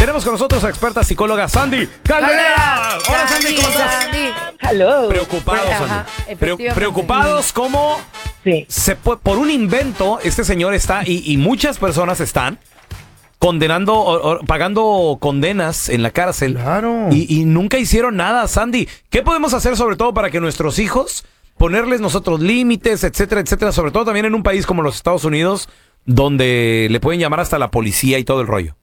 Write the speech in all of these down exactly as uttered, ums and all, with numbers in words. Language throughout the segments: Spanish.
Tenemos con nosotros a experta psicóloga Sandy Caldera. Hola Sandy, ¿cómo estás? Hello. Preocupados, Ajá, Sandy. Pre- preocupados como sí. se puede, por un invento, este señor está, y, y muchas personas están condenando, o, o, pagando condenas en la cárcel. Claro. Y, y nunca hicieron nada, Sandy. ¿Qué podemos hacer sobre todo para que nuestros hijos, ponerles nosotros límites, etcétera, etcétera? Sobre todo también en un país como los Estados Unidos, donde le pueden llamar hasta la policía y todo el rollo.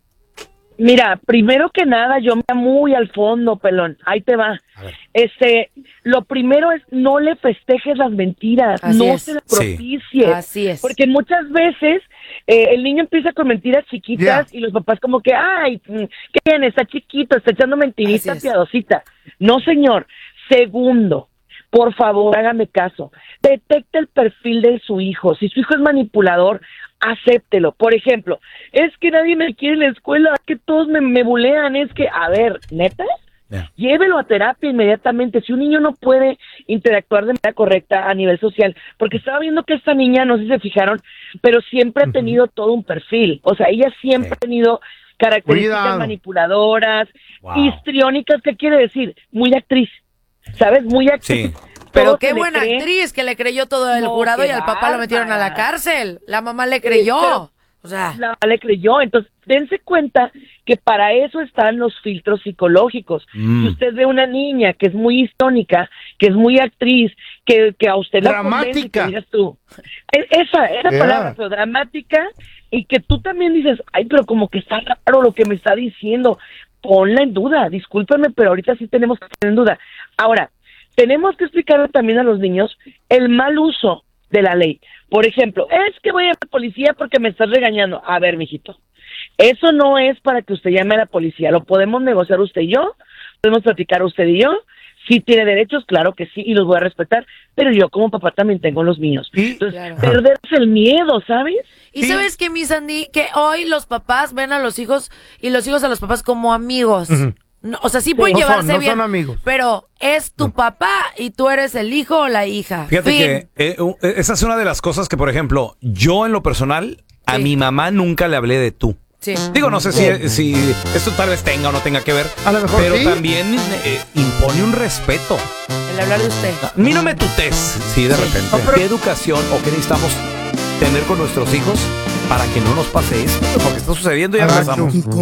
Mira, primero que nada, yo me voy muy al fondo, pelón. Ahí te va. Este, lo primero es no le festejes las mentiras, Así no es. se le propicies. Sí. Así es. Porque muchas veces eh, el niño empieza con mentiras chiquitas Yeah. y los papás como que, ay, mm, ¿qué tiene? Está chiquito, está echando mentirita Así es. piadosita. No, señor. Segundo, por favor, hágame caso. Detecte el perfil de su hijo. Si su hijo es manipulador, acéptelo. Por ejemplo, es que nadie me quiere en la escuela, que todos me, me bulean, es que, a ver, ¿neta? Yeah. Llévelo a terapia inmediatamente. Si un niño no puede interactuar de manera correcta a nivel social, porque estaba viendo que esta niña, no sé si se fijaron, pero siempre ha tenido todo un perfil. O sea, ella siempre Sí. ha tenido características Cuidado. manipuladoras, Wow. histriónicas. ¿Qué quiere decir? Muy actriz, ¿sabes? Muy actriz. Sí. Pero Todo qué se le buena cree. actriz que le creyó todo el No, jurado qué y al papá lo metieron a la bárbara. cárcel. La mamá le creyó. pero- O sea, La le creyó. Entonces, dense cuenta que para eso están los filtros psicológicos. Mm. Si usted ve una niña que es muy histónica, que es muy actriz, que, que a usted la convence, Dramática. que digas tú, e- esa, esa Yeah. palabra, pero dramática, y que tú también dices, ay, pero como que está raro lo que me está diciendo, ponla en duda, discúlpeme, pero ahorita sí tenemos que poner en duda. Ahora, tenemos que explicarle también a los niños el mal uso de la ley. Por ejemplo, es que voy a la policía porque me estás regañando. A ver, mijito, eso no es para que usted llame a la policía. Lo podemos negociar usted y yo, podemos platicar usted y yo. Si tiene derechos, claro que sí, y los voy a respetar, pero yo como papá también tengo los míos. Y- Entonces, Claro. perderse el miedo, ¿sabes? y Sí. sabes que, mi Sandy, que hoy los papás ven a los hijos y los hijos a los papás como amigos. Ujú. No, o sea, sí pueden No son- llevarse no bien, son amigos. pero es tu papá y tú eres el hijo o la hija. Fíjate Fin. que eh, u- esa es una de las cosas que, por ejemplo, yo en lo personal, a Sí. mi mamá nunca le hablé de tú. Sí. Digo, no sé si, si esto tal vez tenga o no tenga que ver, A lo mejor pero sí. también eh, impone un respeto. El hablar de usted. A mí no me tutes, sí, de repente. No, pero- ¿Qué educación o qué necesitamos tener con nuestros hijos para que no nos pase esto? Porque está sucediendo y ya Agacho. empezamos.